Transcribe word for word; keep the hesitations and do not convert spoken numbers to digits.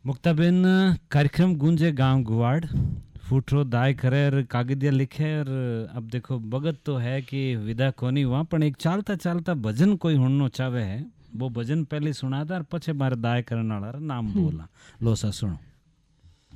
मुक्ताबेन, कार्यक्रम गूंजे गांव गुवाड़ फूटरो दाय करे और कागदिया लिखे। और अब देखो बगत तो है कि विदा कोनी वहाँ पण एक चालता चालता भजन कोई हुणनो चाहे है, वो भजन पहले सुना था और पछे मारे दाय करने वाला नाम बोला। लो सा सुनो।